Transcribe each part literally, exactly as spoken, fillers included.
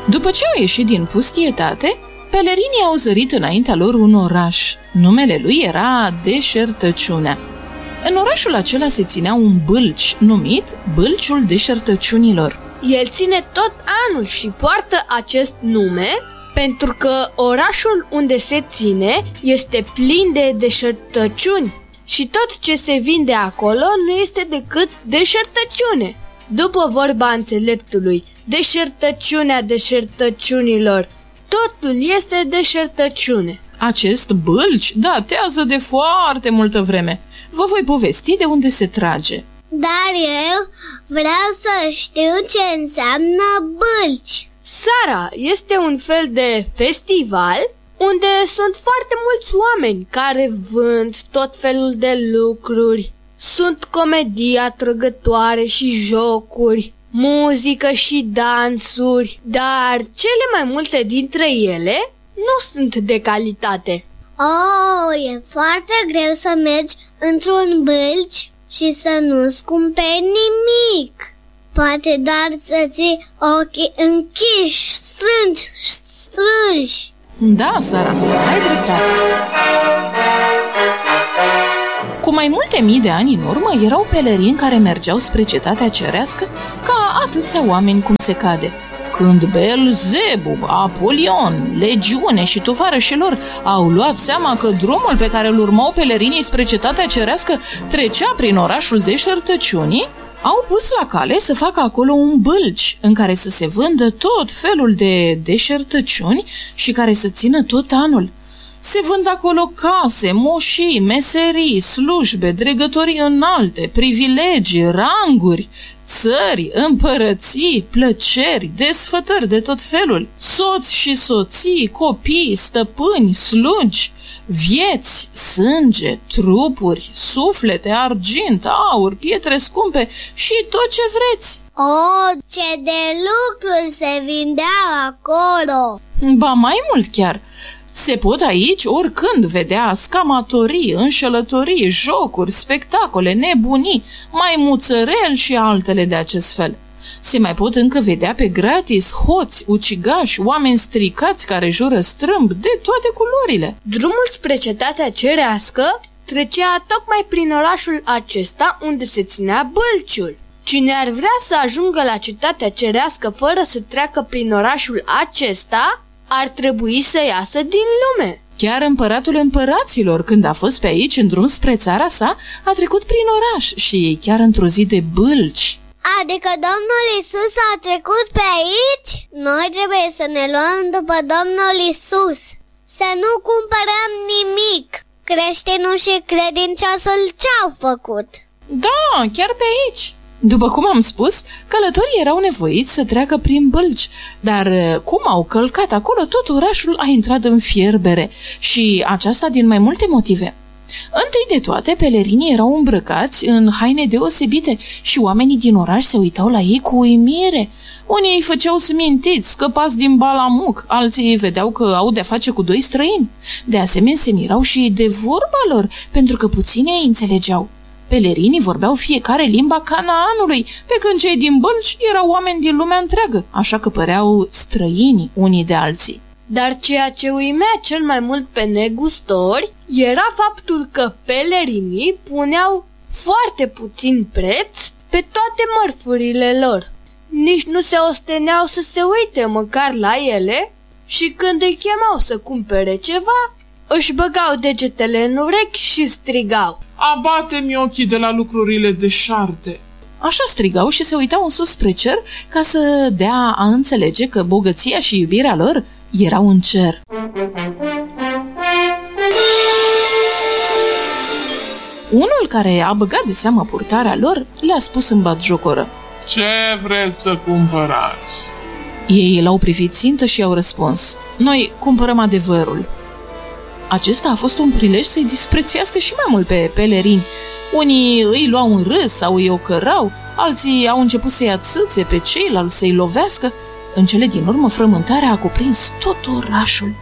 După ce au ieșit din pustietate, pelerinii au zărit înaintea lor un oraș. Numele lui era Deșertăciunea. În orașul acela se ținea un bâlci numit Bâlciul Deșertăciunilor. El ține tot anul și poartă acest nume pentru că orașul unde se ține este plin de deșertăciuni și tot ce se vinde acolo nu este decât deșertăciune. După vorba înțeleptului, deșertăciunea deșertăciunilor, totul este deșertăciune. Acest bâlci datează de foarte multă vreme. Vă voi povesti de unde se trage. Dar eu vreau să știu ce înseamnă bâlci. Sara este un fel de festival unde sunt foarte mulți oameni care vând tot felul de lucruri. Sunt comedii atrăgătoare și jocuri, muzică și dansuri, dar cele mai multe dintre ele nu sunt de calitate. Oh, e foarte greu să mergi într-un bâlci și să nu-ți cumperi nimic. Poate doar să ții ochii închiși, strângi, strângi. Da, Sara, ai dreptate. Cu mai multe mii de ani în urmă erau pelerini care mergeau spre cetatea cerească ca atâția oameni cum se cade. Când Belzebub, Apolion, legiune și tovarășii lor au luat seama că drumul pe care îl urmau pelerinii spre cetatea cerească trecea prin orașul Deșertăciunii, au pus la cale să facă acolo un bâlci în care să se vândă tot felul de deșertăciuni și care să țină tot anul. Se vând acolo case, moșii, meserii, slujbe, dregătorii înalte, privilegii, ranguri, țări, împărății, plăceri, desfătări de tot felul, soți și soții, copii, stăpâni, slugi, vieți, sânge, trupuri, suflete, argint, aur, pietre scumpe și tot ce vreți. Oh, ce de lucruri se vindeau acolo! Ba mai mult chiar! Se pot aici oricând vedea scamatorii, înșelătorii, jocuri, spectacole, nebunii, maimuțărel și altele de acest fel. Se mai pot încă vedea pe gratis hoți, ucigași, oameni stricați care jură strâmb de toate culorile. Drumul spre cetatea cerească trecea tocmai prin orașul acesta unde se ținea bâlciul. Cine ar vrea să ajungă la cetatea cerească fără să treacă prin orașul acesta, ar trebui să iasă din lume. Chiar împăratul împăraților, când a fost pe aici în drum spre țara sa, a trecut prin oraș și chiar într-o zi de bâlci. Adică Domnul Isus a trecut pe aici? Noi trebuie să ne luăm după Domnul Isus, să nu cumpărăm nimic. Creștinul și credinciosul ce-au făcut? Da, chiar pe aici. După cum am spus, călătorii erau nevoiți să treacă prin bâlci, dar cum au călcat acolo, tot orașul a intrat în fierbere și aceasta din mai multe motive. Întâi de toate, pelerinii erau îmbrăcați în haine deosebite și oamenii din oraș se uitau la ei cu uimire. Unii îi făceau smintiți, scăpați din balamuc, alții îi vedeau că au de-a face cu doi străini. De asemenea, se mirau și de vorba lor, pentru că puțini îi înțelegeau. Pelerinii vorbeau fiecare limba Canaanului, pe când cei din bălci erau oameni din lumea întreagă, așa că păreau străini unii de alții. Dar ceea ce uimea cel mai mult pe negustori era faptul că pelerinii puneau foarte puțin preț pe toate mărfurile lor. Nici nu se osteneau să se uite măcar la ele și când îi chemau să cumpere ceva, își băgau degetele în urechi și strigau: "Abate-mi ochii de la lucrurile deșarte!" Așa strigau și se uitau în sus spre cer ca să dea a înțelege că bogăția și iubirea lor erau în cer. Unul care a băgat de seamă purtarea lor le-a spus în batjocoră: "Ce vreți să cumpărați?" Ei l-au privit țintă și au răspuns: "Noi cumpărăm adevărul." Acesta a fost un prilej să-i disprețuiască și mai mult pe pelerini. Unii îi luau în râs sau îi ocărau, alții au început să-i ațâțe pe ceilalți, să-i lovească. În cele din urmă, frământarea a cuprins tot orașul.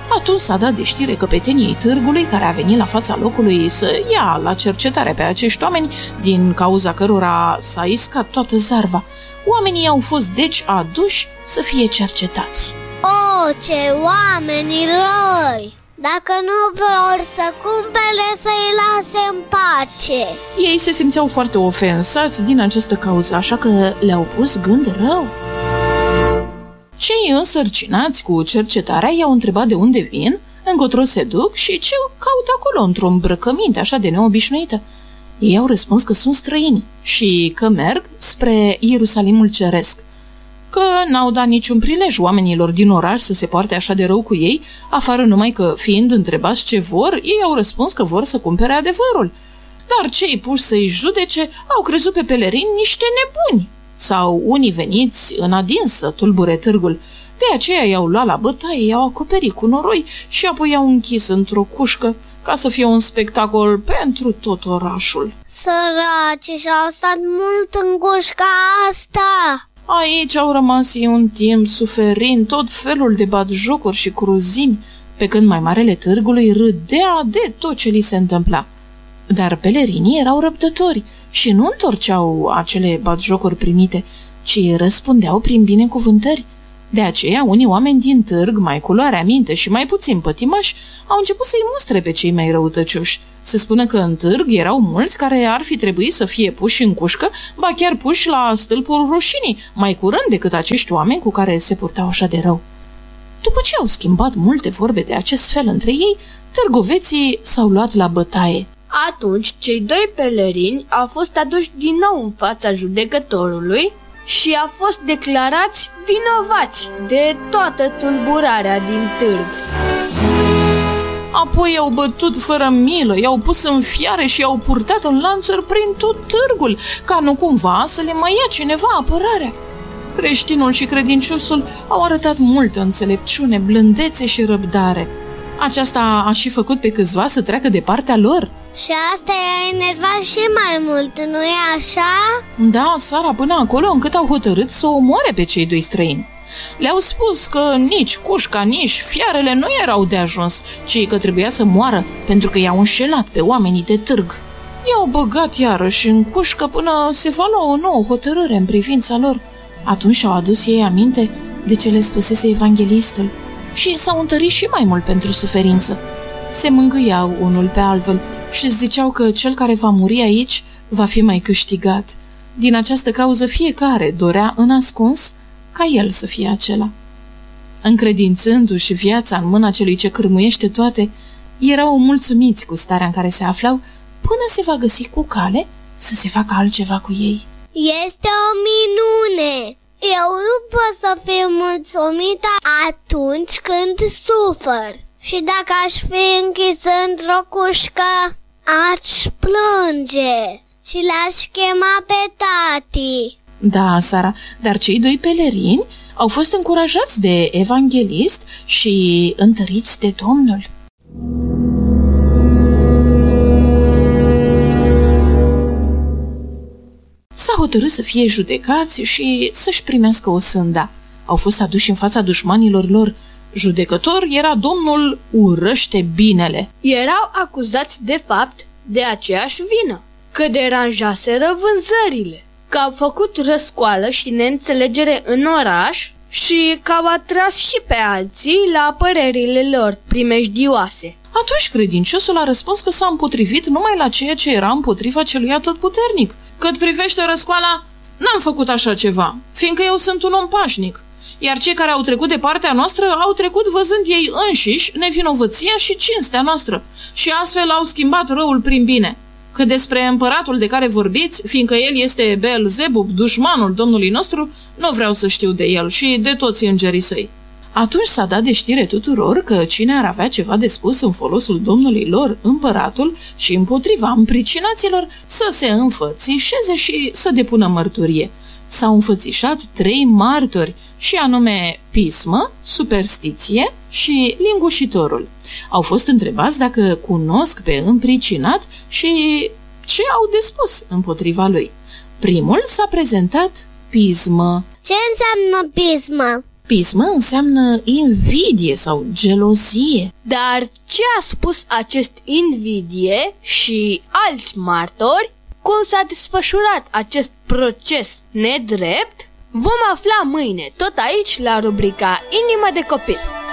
Atunci s-a dat de știre căpeteniei târgului, care a venit la fața locului să ia la cercetare pe acești oameni, din cauza cărora s-a iscat toată zarva. Oamenii au fost deci aduși să fie cercetați. O, ce oameni răi! Dacă nu vor să cumpere, să-i lase în pace. Ei se simțeau foarte ofensați din această cauză, așa că le-au pus gând rău. Cei însărcinați cu cercetarea i-au întrebat de unde vin, încotro se duc și ce caută acolo într-o îmbrăcăminte așa de neobișnuită. Ei au răspuns că sunt străini și că merg spre Ierusalimul Ceresc, că n-au dat niciun prilej oamenilor din oraș să se poarte așa de rău cu ei, afară numai că, fiind întrebați ce vor, ei au răspuns că vor să cumpere adevărul. Dar cei puși să-i judece au crezut pe pelerini niște nebuni, sau unii veniți în adins să tulbure târgul. De aceea i-au luat la bătaie, i-au acoperit cu noroi și apoi i-au închis într-o cușcă, ca să fie un spectacol pentru tot orașul. Săraci, și-au stat mult în cușca asta. Aici au rămas ei un timp, suferind tot felul de batjocuri și cruzimi, pe când mai marele târgului râdea de tot ce li se întâmpla. Dar pelerinii erau răbdători și nu întorceau acele batjocuri primite, ci răspundeau prin binecuvântări. De aceea, unii oameni din târg, mai cu luarea minte și mai puțin pătimași, au început să-i mustre pe cei mai răutăcioși. Se spune că în târg erau mulți care ar fi trebuit să fie puși în cușcă, ba chiar puși la stâlpul rușinii, mai curând decât acești oameni cu care se purtau așa de rău. După ce au schimbat multe vorbe de acest fel între ei, târgoveții s-au luat la bătaie. Atunci, cei doi pelerini au fost aduși din nou în fața judecătorului și au fost declarați vinovați de toată tulburarea din târg. Apoi i-au bătut fără milă, i-au pus în fiare și i-au purtat în lanțuri prin tot târgul, ca nu cumva să le mai ia cineva apărarea. Creștinul și credinciosul au arătat multă înțelepciune, blândețe și răbdare. Aceasta a și făcut pe câțiva să treacă de partea lor. Și asta i-a enervat și mai mult, nu-i așa? Da, Sara, până acolo încât au hotărât să omoare pe cei doi străini. Le-au spus că nici cușca, nici fiarele nu erau de ajuns, ci că trebuia să moară pentru că i-au înșelat pe oamenii de târg. I-au băgat iarăși în cușcă până se va lua o nouă hotărâre în privința lor. Atunci și-au adus ei aminte de ce le spusese evanghelistul și s-au întărit și mai mult pentru suferință. Se mângâiau unul pe altul și ziceau că cel care va muri aici va fi mai câștigat. Din această cauză fiecare dorea în ascuns ca el să fie acela. Încredințându-și viața în mâna celui ce cârmuiește toate, erau mulțumiți cu starea în care se aflau până se va găsi cu cale să se facă altceva cu ei. Este o minune! Eu nu pot să fiu mulțumită atunci când sufăr. Și dacă aș fi închis într-o cușcă, aș plânge și l-aș chema pe tati. Da, Sara, dar cei doi pelerini au fost încurajați de evanghelist și întăriți de Domnul. S-a hotărât să fie judecați și să-și primească o sânda. Au fost aduși în fața dușmanilor lor. Judecător era domnul Urăște Binele. Erau acuzați de fapt de aceeași vină, că deranjaseră vânzările, că au făcut răscoală și neînțelegere în oraș și că au atras și pe alții la părerile lor primejdioase. Atunci credinciosul a răspuns că s-a împotrivit numai la ceea ce era împotriva celui atotputernic. Cât privește răscoala, n-am făcut așa ceva, fiindcă eu sunt un om pașnic. Iar cei care au trecut de partea noastră au trecut văzând ei înșiși nevinovăția și cinstea noastră și astfel au schimbat răul prin bine. Că despre împăratul de care vorbiți, fiindcă el este Beelzebub, dușmanul Domnului nostru, nu vreau să știu de el și de toți îngerii săi. Atunci s-a dat de știre tuturor că cine ar avea ceva de spus în folosul Domnului lor, împăratul, și împotriva împricinaților, să se înfățișeze și să depună mărturie. S-au înfățișat trei martori, și anume Pismă, Superstiție și Lingușitorul. Au fost întrebați dacă cunosc pe împricinat și ce au de spus împotriva lui. Primul s-a prezentat Pismă. Ce înseamnă pismă? Pismă înseamnă invidie sau gelozie. Dar ce a spus acest invidie și alți martori, cum s-a desfășurat acest proces nedrept, vom afla mâine, tot aici la rubrica Inimă de copil.